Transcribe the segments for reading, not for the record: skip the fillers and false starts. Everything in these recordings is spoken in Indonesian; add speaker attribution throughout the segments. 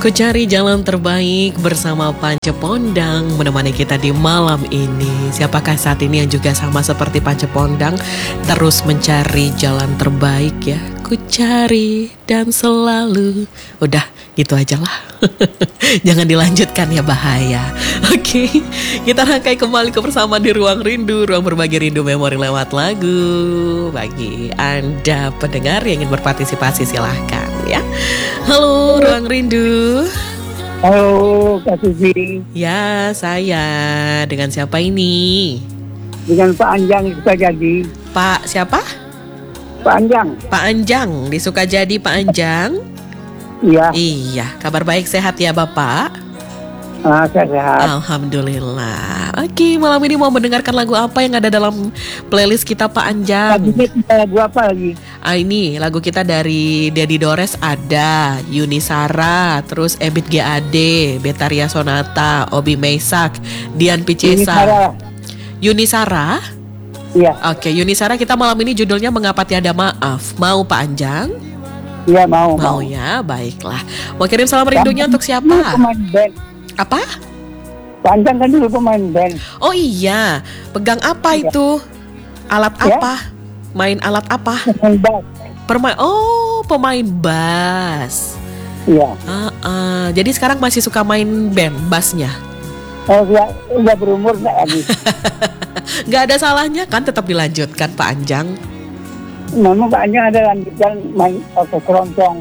Speaker 1: Ku cari jalan terbaik bersama Panca Pondang menemani kita di malam ini. Siapakah saat ini yang juga sama seperti Panca Pondang terus mencari jalan terbaik ya? Ku cari dan selalu. Udah gitu aja lah. Jangan dilanjutkan ya, bahaya. Oke, kita rangkai kembali kebersamaan di Ruang Rindu. Ruang berbagi rindu memori lewat lagu. Bagi Anda pendengar yang ingin berpartisipasi silahkan ya. Halo Ruang Rindu.
Speaker 2: Halo Kak Susi.
Speaker 1: Ya, saya. Dengan siapa ini?
Speaker 2: Dengan Pak Anjang di Sukajadi.
Speaker 1: Pak siapa?
Speaker 2: Pak Anjang.
Speaker 1: Pak Anjang di Sukajadi, Pak Anjang.
Speaker 2: Iya.
Speaker 1: Iya, kabar baik, sehat ya Bapak?
Speaker 2: Saya sehat.
Speaker 1: Alhamdulillah. Oke, malam ini mau mendengarkan lagu apa yang ada dalam playlist kita Pak Anjang?
Speaker 2: Lagu apa lagi?
Speaker 1: Ini lagu kita dari Dedi Dores ada Yuni Sara, terus Ebit GAD, Betaria Sonata, Obi Meisak, Dian Picesa. Yuni Sara?
Speaker 2: Iya.
Speaker 1: Oke, Yuni Sara kita malam ini judulnya Mengapa Tiada Maaf. Mau Pak Anjang?
Speaker 2: Iya mau.
Speaker 1: Mau ya, baiklah. Mau kirim salam rindunya untuk siapa?
Speaker 2: Pemain band.
Speaker 1: Apa?
Speaker 2: Pak Anjang kan dulu pemain band.
Speaker 1: Oh iya, pegang apa itu? Alat
Speaker 2: Ya.
Speaker 1: apa? Main alat apa?
Speaker 2: Pemain band.
Speaker 1: Pemain bass.
Speaker 2: Iya.
Speaker 1: Jadi sekarang masih suka main band, bassnya?
Speaker 2: Udah berumur nggak lagi?
Speaker 1: Gak ada salahnya kan, tetap dilanjutkan Pak Anjang.
Speaker 2: Memang Pak Anjang ada lanjutan main keroncong.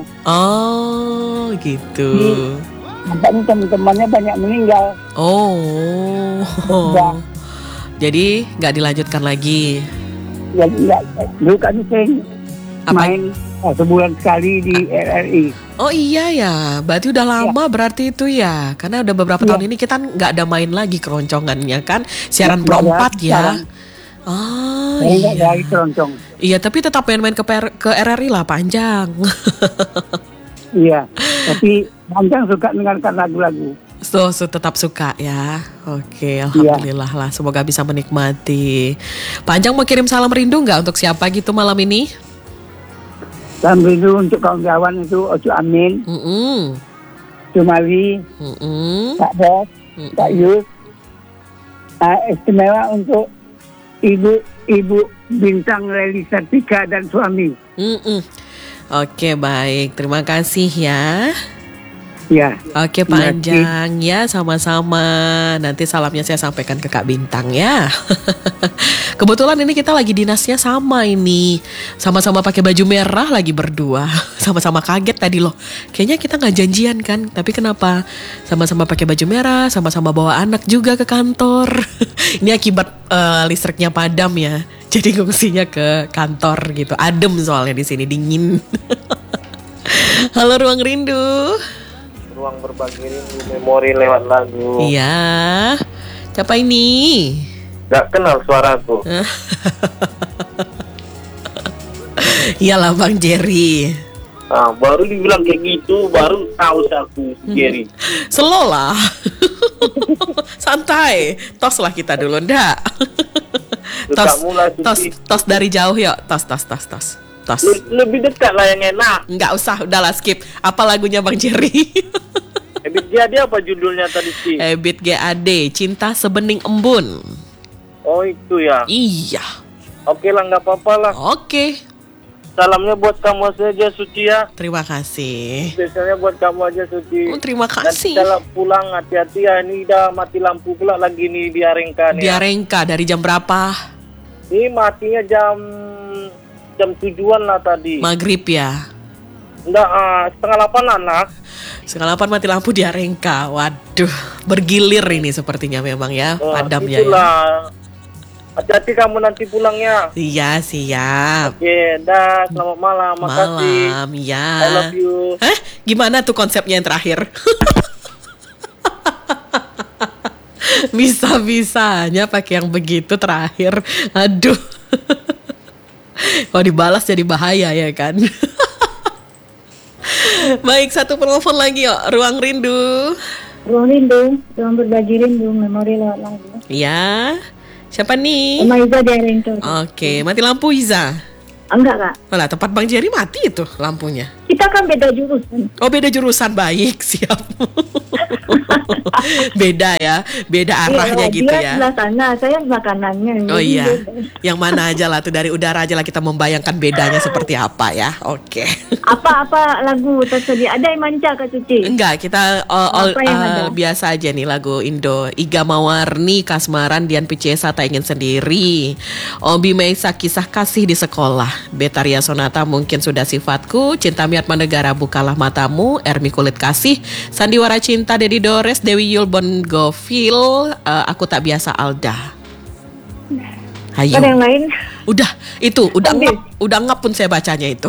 Speaker 1: Oh gitu.
Speaker 2: Nampaknya teman-temannya banyak meninggal.
Speaker 1: Oh.
Speaker 2: Ya.
Speaker 1: Jadi gak dilanjutkan lagi.
Speaker 2: Ya enggak. Dulu kan sering
Speaker 1: Apa?
Speaker 2: main sebulan sekali di RRI.
Speaker 1: Oh iya ya, berarti udah lama berarti itu ya. Karena udah beberapa tahun ini kita nggak ada main lagi keroncongannya kan. Siaran Pro 4 ya. Oh
Speaker 2: Nggak
Speaker 1: iya.
Speaker 2: lagi keroncong.
Speaker 1: Iya, tapi tetap main-main ke RRI lah panjang.
Speaker 2: Iya, tapi Anjang suka mendengarkan lagu-lagu.
Speaker 1: So, tetap suka ya. Oke, alhamdulillah lah. Semoga bisa menikmati. Panjang mau kirim salam rindu nggak untuk siapa gitu malam ini?
Speaker 2: Salam rindu untuk kawan-kawan itu Ocu Amin, Cumali, Kak Bos, Kak Yus. Istimewa untuk Ibu Bintang Leli Sartika dan suami.
Speaker 1: Oke, baik. Terima kasih ya.
Speaker 2: Ya.
Speaker 1: Oke Pak Anjang ya, sama-sama. Nanti salamnya saya sampaikan ke Kak Bintang ya. Kebetulan ini kita lagi dinasnya sama ini. Sama-sama pakai baju merah lagi berdua. Sama-sama kaget tadi loh. Kayaknya kita gak janjian kan. Tapi kenapa sama-sama pakai baju merah, sama-sama bawa anak juga ke kantor. Ini akibat listriknya padam ya. Jadi ngungsinya ke kantor gitu. Adem soalnya di sini, dingin. Halo Ruang Rindu.
Speaker 3: Ruang berbagi rindu memori lewat lagu.
Speaker 1: Iya. Siapa ini?
Speaker 3: Gak kenal suaraku.
Speaker 1: Iyalah Bang Jerry.
Speaker 3: Baru dibilang kayak gitu, baru tahu aku Jerry.
Speaker 1: Slow lah. Santai. Tos lah kita dulu, ndak? Tos dari jauh yuk. Tos.
Speaker 3: Lebih dekat lah yang enak.
Speaker 1: Nggak usah, udahlah skip. Apa lagunya Bang Jerry?
Speaker 3: Ebit GAD apa judulnya tadi sih?
Speaker 1: Ebit GAD, Cinta Sebening Embun.
Speaker 3: Oh itu ya.
Speaker 1: Iya.
Speaker 3: Oke lah, nggak apa-apa lah.
Speaker 1: Oke.
Speaker 3: Salamnya buat kamu saja Suci ya.
Speaker 1: Terima kasih.
Speaker 3: Spesialnya buat kamu aja Suci.
Speaker 1: Terima kasih.
Speaker 3: Nanti kalau pulang hati-hati ya. Ini udah mati lampu pula lagi nih di Arengka nih.
Speaker 1: Di Arengka dari jam berapa?
Speaker 3: Ini matinya jam 7-an lah tadi.
Speaker 1: Maghrib ya?
Speaker 3: Enggak, 7:30 anak.
Speaker 1: 7:30 mati lampu di Arengka. Waduh, bergilir ini sepertinya memang ya, padam ya.
Speaker 3: Hati-hati kamu nanti pulangnya.
Speaker 1: Iya, siap.
Speaker 3: Oke, dah, selamat malam. Makasih.
Speaker 1: Malam, ya.
Speaker 3: I love you.
Speaker 1: Hah? Gimana tuh konsepnya yang terakhir? Bisa-bisanya pakai yang begitu terakhir. Aduh. Kalau dibalas jadi bahaya ya kan. Baik, satu penelpon lagi yuk. Ruang Rindu.
Speaker 4: Ruang Rindu, ruang berbagi rindu, memori lewat lagu.
Speaker 1: Ya. Siapa nih?
Speaker 4: Oma Iza dari Arengka.
Speaker 1: Oke, mati lampu Iza.
Speaker 4: Enggak, Kak.
Speaker 1: Lah, tempat Bang Jerry mati itu lampunya.
Speaker 4: Kita kan beda jurusan.
Speaker 1: Oh, beda jurusan. Baik, siap. Beda ya, beda arahnya
Speaker 4: Iya,
Speaker 1: gitu
Speaker 4: dia
Speaker 1: ya.
Speaker 4: sebelah sana, saya sebelah kanannya.
Speaker 1: Oh
Speaker 4: Jadi
Speaker 1: iya,
Speaker 4: beda.
Speaker 1: yang mana aja lah tuh, dari udara aja lah kita membayangkan bedanya seperti apa ya. Oke.
Speaker 4: Apa lagu tersedia? Ada yang manca, Kak Cici?
Speaker 1: Enggak, kita
Speaker 4: Apa yang ada?
Speaker 1: biasa aja nih lagu Indo. Iga Mawarni, Kasmaran, Dian Picesa, Tak Ingin Sendiri. Obi Meisa, Kisah Kasih di Sekolah. Betaria Sonata, Mungkin Sudah Sifatku. Cinta Miat Manegara, Bukalah Matamu. Ermi Kulit Kasih. Sandiwara Cinta, Dedi Dores, Dewi Yul, Bon Gofil. Aku Tak Biasa, Alda. Ayo.
Speaker 4: Ada yang lain?
Speaker 1: Udah, itu
Speaker 4: Habis.
Speaker 1: udah ngap pun saya bacanya itu.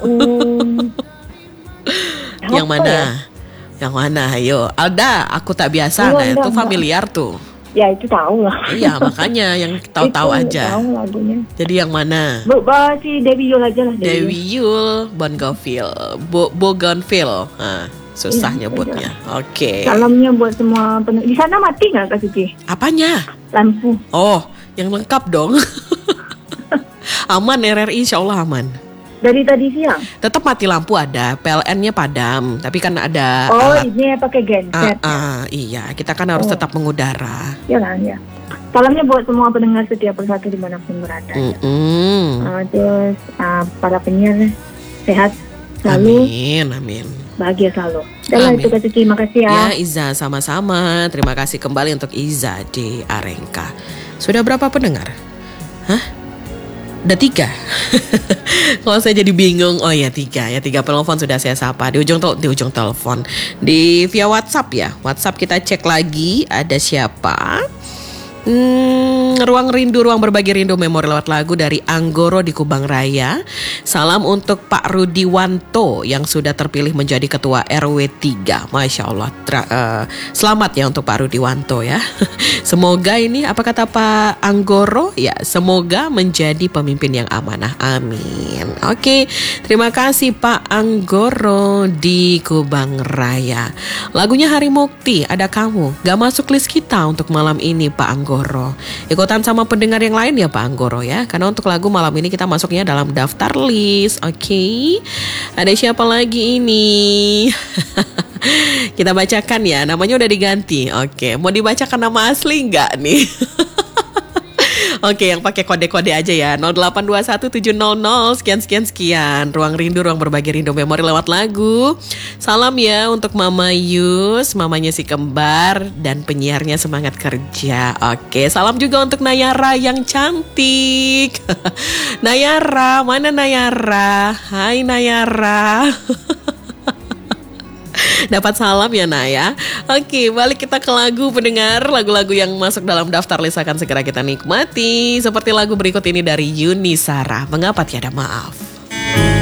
Speaker 1: Yang
Speaker 4: Apa
Speaker 1: mana?
Speaker 4: ya?
Speaker 1: Yang mana? Ayo, Alda, Aku Tak Biasa.
Speaker 4: Oh,
Speaker 1: Nah, itu
Speaker 4: enggak.
Speaker 1: familiar tuh.
Speaker 4: Ya itu tahu lah.
Speaker 1: Iya, makanya yang tahu-tahu
Speaker 4: Itu
Speaker 1: aja.
Speaker 4: Tahu lagunya.
Speaker 1: Jadi yang mana?
Speaker 4: Si Dewi Yul aja lah.
Speaker 1: Dewi Yul, Bon Gofil, Bogonville. Nah, susah
Speaker 4: Iya,
Speaker 1: nyebutnya. Oke.
Speaker 4: Salamnya buat semua di sana mati nggak Kak Cici?
Speaker 1: Apanya?
Speaker 4: Lampu.
Speaker 1: Oh, yang lengkap dong. Aman, RRI insya Allah aman.
Speaker 4: Dari tadi siang.
Speaker 1: Tetap mati lampu ada, PLN-nya padam, tapi kan ada
Speaker 4: Oh,
Speaker 1: alat.
Speaker 4: ini pakai genset.
Speaker 1: Iya, kita kan harus tetap mengudara.
Speaker 4: Ya kan ya. Salamnya buat semua pendengar setiap persatu dimanapun berada. Terus para penyiar sehat selalu,
Speaker 1: Amin.
Speaker 4: bahagia selalu. Dan
Speaker 1: Amin.
Speaker 4: itu Kak Cici, makasih
Speaker 1: Ya,
Speaker 4: ya.
Speaker 1: Iza, sama-sama. Terima kasih kembali untuk Iza di Arengka. Sudah berapa pendengar? Hah? Udah 3. Kalau saya jadi bingung. Oh ya 3 ya, 3 penelpon sudah saya sapa di ujung telepon. Di via WhatsApp ya. WhatsApp kita cek lagi ada siapa. Ruang Rindu, Ruang Berbagi Rindu Memori lewat lagu dari Anggoro di Kubang Raya. Salam untuk Pak Rudiwanto yang sudah terpilih menjadi Ketua RW 3. Masya Allah. Selamat ya untuk Pak Rudiwanto ya. Semoga ini, apa kata Pak Anggoro? Ya, semoga menjadi pemimpin yang amanah. Amin. Oke, terima kasih Pak Anggoro di Kubang Raya. Lagunya Hari Mukti, Ada Kamu. Gak masuk list kita untuk malam ini Pak Anggoro. Ikutan sama pendengar yang lain ya Pak Anggoro ya. Karena untuk lagu malam ini kita masuknya dalam daftar list. Oke. Ada siapa lagi ini? Kita bacakan ya. Namanya udah diganti. Oke. Mau dibacakan nama asli nggak nih? Oke, yang pakai kode-kode aja ya. 0821700 sekian. Ruang Rindu, Ruang Berbagi Rindu Memori lewat lagu. Salam ya untuk Mama Yus, mamanya si kembar dan penyiarnya semangat kerja. Oke, salam juga untuk Nayara yang cantik. Nayara, mana Nayara? Hai Nayara. Dapat salam ya Naya. Oke, balik kita ke lagu pendengar. Lagu-lagu yang masuk dalam daftar list akan segera kita nikmati. Seperti lagu berikut ini dari Yuni Sarah, Mengapa Tiada Maaf.